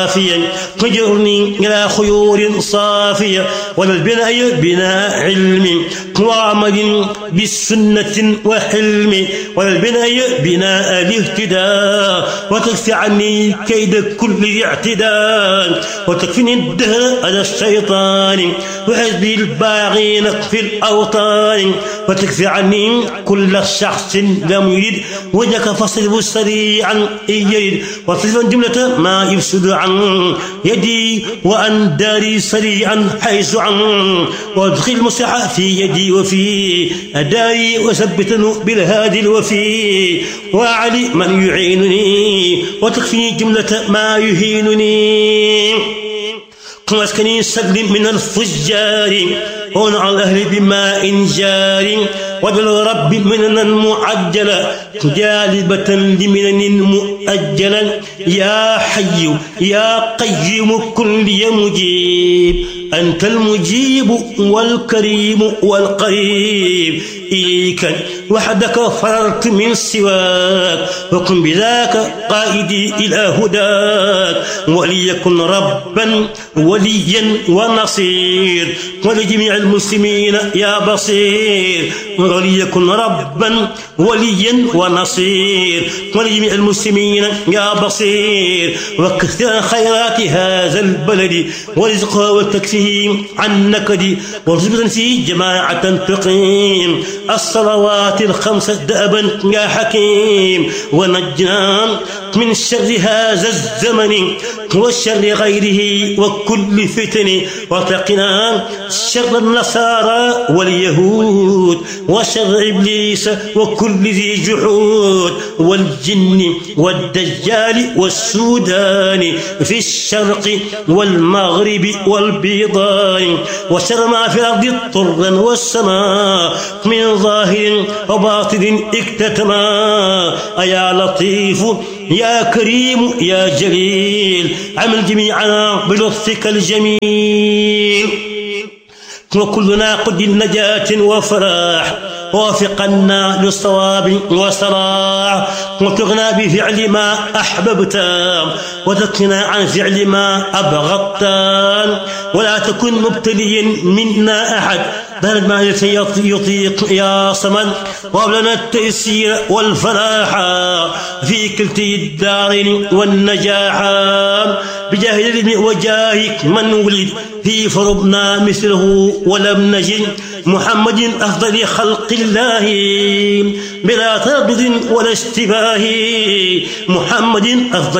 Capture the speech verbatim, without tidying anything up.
تجرني إلى خيور صافية ولا البناء بناء علم وعمل بالسنة وحلم ولا البناء بناء الاهتداء وتكفي عني كيد كل اعتداء وتكفيني الدهر على الشيطان وحزب الباغين في الأوطان وتكفي عني كل شخص لم يرد وجهك فاصرف سريعا إن يرد واصرف جملة ما يفسد عن يدي وأن داري سريعا حيث عن وادخل المصلحة في يدي وفي أداري وثبتني بالهادي الوفي وعلي من يعينني وتكفيني جملة ما يهينني واسكني سلم من الفجار هون على الأهل بماء جار ودل ربي مننا معجلا جالبة لمنن مؤجلا يا حي يا قيوم كل مجيب أنت المجيب والكريم والقريب إليك وحدك فررت من سواك وكن بذاك قائدي إلى هداك وليكن ربا وليا ونصير ولجميع المسلمين يا بصير وليكن ربا وليا ونصير ولجميع المسلمين يا بصير وكثر خيرات هذا البلد ورزقها وتكفيه عن نكدي وارزقنا فيه جماعة تقيم الصلوات الخمس دأبا يا حكيم ونجنا من شر هذا الزمن وشر غيره وكل فتن وتقنا شر النصارى واليهود وشر إبليس وكل ذي جحود والجن والدجال والسودان في الشرق والمغرب والبيضان وشر ما في الأرض طرا والسماء من ظاهر وباطن اكتتما أيا لطيف يا كريم يا جليل عمل جميعنا بلطفك الجميل وكلنا قد النجاة وفراح وافقنا للصواب وصلاح وتغنى بفعل ما أحببت وتقنا عن فعل ما أبغضت ولا تكن مبتليا منا أحد بل ما يطيق يا صمد وابلنا التيسير والفلاح في كلتي الدارين والنجاح بجاه العلم وجاهك من ولد في فرضنا مثله ولم نجد محمد أفضل خلق الله بلا تردد ولا اشتباه محمد أفضل